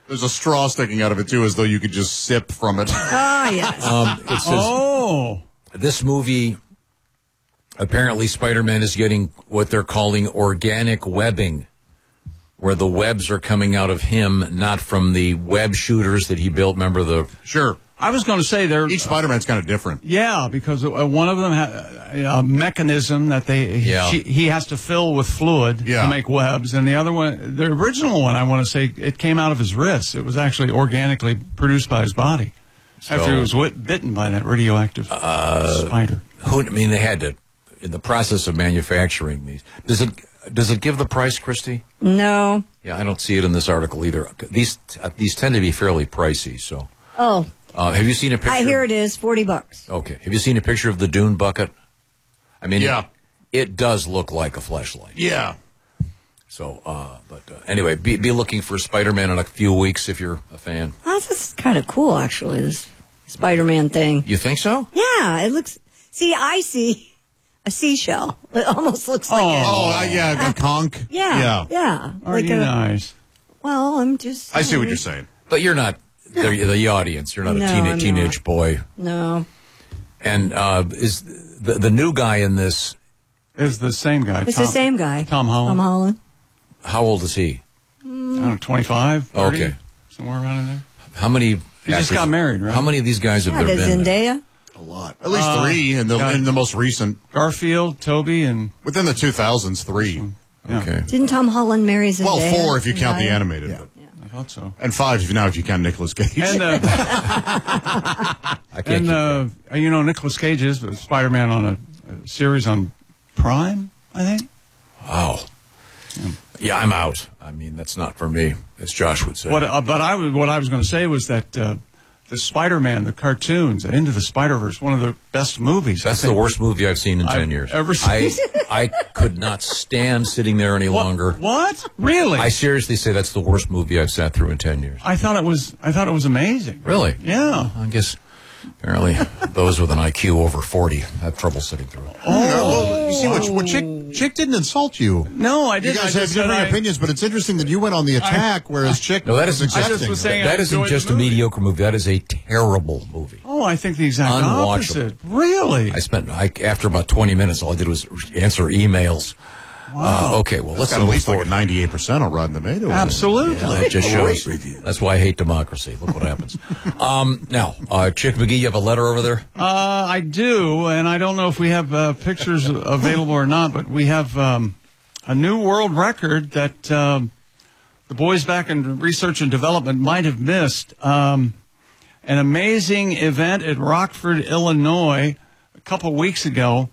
There's a straw sticking out of it, too, as though you could just sip from it. Ah, yes. It says, this movie, apparently Spider-Man is getting what they're calling organic webbing, where the webs are coming out of him, not from the web shooters that he built. Remember the... Sure. I was going to say each Spider-Man's kind of different. Yeah, because one of them had a mechanism that he has to fill with fluid to make webs, and the other one, the original one, I want to say, it came out of his wrist. It was actually organically produced by his body after he was bitten by that radioactive spider. They had to, in the process of manufacturing these. Does it give the price, Christy? No. Yeah, I don't see it in this article either. These tend to be fairly pricey. So. Oh. Have you seen a picture? Here it is, $40. Okay. Have you seen a picture of the Dune bucket? I mean, yeah, it does look like a fleshlight. Yeah. So, anyway, be looking for Spider-Man in a few weeks if you're a fan. This is kind of cool, actually, this Spider-Man thing. You think so? Yeah, it looks... See, I see a seashell. It almost looks like a conch. Yeah. Are you nice? Well, I'm just... I see what you're saying. But you're not the audience. You're not a teenage boy. No. And is the new guy in this... Is the same guy. It's the same guy. Tom Holland. Tom Holland. How old is he? I don't know, 25, 30, okay. Somewhere around in there. How many... He just got married, right? How many of these guys have there been? Zendaya? A lot. At least three in the most recent. Garfield, Toby, and... Within the 2000s, three. Yeah. Okay. Didn't Tom Holland marry Zendaya? Well, 4 if you count the animated. Yeah. I thought so. And 5 if you count Nicolas Cage. And, Nicolas Cage is Spider-Man on a series on Prime, I think. Wow. Yeah, I'm out. I mean, that's not for me, as Josh would say. What I was going to say was that the Spider-Man, the cartoons, Into the Spider-Verse, one of the best movies. That's the worst movie I've seen in 10 years. Ever seen. I could not stand sitting there any longer. What? Really? I seriously say that's the worst movie I've sat through in 10 years. I thought it was amazing. Really? Yeah. I guess apparently those with an IQ over 40 have trouble sitting through it. Well, you see what Chick didn't insult you. No, I didn't. You guys have different opinions, but it's interesting that you went on the attack, whereas Chick was accepting. That isn't just a mediocre movie. That is a terrible movie. Oh, I think the exact opposite. Really? After about 20 minutes, all I did was answer emails. Wow. Okay, well, let's got at least like a 98% on Rotten Tomatoes. Absolutely. Yeah, it just shows. That's why I hate democracy. Look what happens. Now, Chick McGee, you have a letter over there? I do, and I don't know if we have pictures available or not, but we have a new world record that the boys back in research and development might have missed. An amazing event at Rockford, Illinois, a couple weeks ago.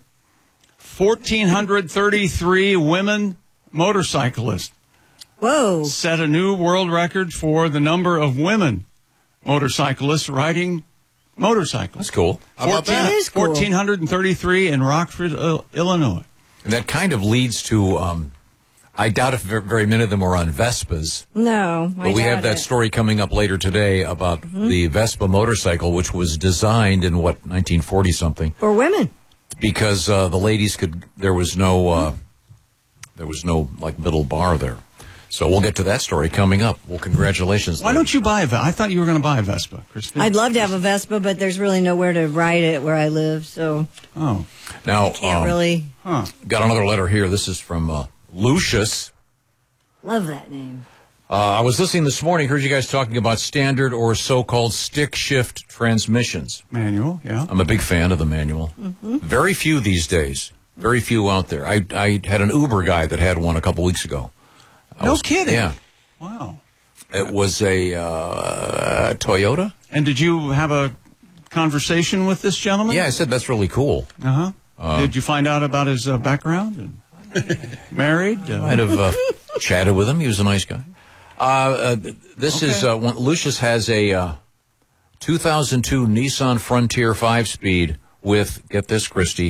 1,433 women motorcyclists. Whoa. Set a new world record for the number of women motorcyclists riding motorcycles. That's cool. How about that? That is cool. 1,433 in Rockford, Illinois. And that kind of leads to, I doubt if very many of them are on Vespas. No, But we have that story coming up later today about the Vespa motorcycle, which was designed in, 1940-something. For women. Because the ladies there was no middle bar there. So we'll get to that story coming up. Well, congratulations. Why don't you buy a Vespa? I thought you were going to buy a Vespa, Christine. I'd love to have a Vespa, but there's really nowhere to ride it where I live, so. Oh. Now, can't really. Got another letter here. This is from Lucius. Love that name. I was listening this morning, heard you guys talking about standard or so-called stick shift transmissions. Manual, yeah. I'm a big fan of the manual. Mm-hmm. Very few these days. Very few out there. I had an Uber guy that had one a couple weeks ago. No kidding? Yeah. Wow. It was a Toyota. And did you have a conversation with this gentleman? Yeah, I said that's really cool. Uh-huh. Did you find out about his background? Married? Might have chatted with him. He was a nice guy. This is Lucius has a 2002 Nissan Frontier 5-speed with, get this, Christy,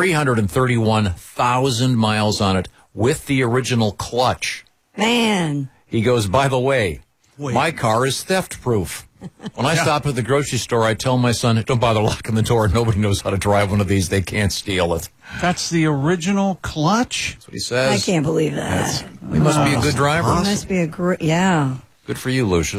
331,000 miles on it with the original clutch. Man. He goes, by the way, my car is theft-proof. When I stop at the grocery store, I tell my son, don't bother locking the door. Nobody knows how to drive one of these. They can't steal it. That's the original clutch? That's what he says. I can't believe that. He must be a good driver. He must be a great, yeah. Good for you, Lucius.